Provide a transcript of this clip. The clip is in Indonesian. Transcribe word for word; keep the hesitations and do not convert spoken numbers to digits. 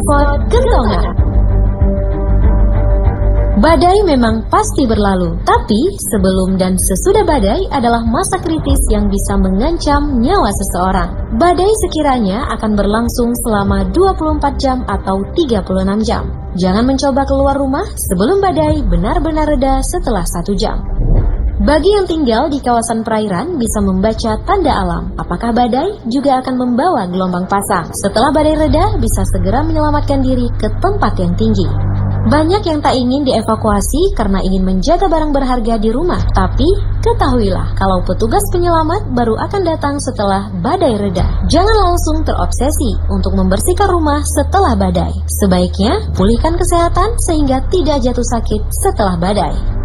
Spot Kentongan. Badai memang pasti berlalu, tapi sebelum dan sesudah badai adalah masa kritis yang bisa mengancam nyawa seseorang. Badai sekiranya akan berlangsung selama dua puluh empat jam atau tiga puluh enam jam. Jangan mencoba keluar rumah sebelum badai benar-benar reda setelah satu jam. Bagi yang tinggal di kawasan perairan bisa membaca tanda alam. Apakah badai juga akan membawa gelombang pasang? Setelah badai reda bisa segera menyelamatkan diri ke tempat yang tinggi. Banyak yang tak ingin dievakuasi karena ingin menjaga barang berharga di rumah. Tapi ketahuilah kalau petugas penyelamat baru akan datang setelah badai reda. Jangan langsung terobsesi untuk membersihkan rumah setelah badai. Sebaiknya pulihkan kesehatan sehingga tidak jatuh sakit setelah badai.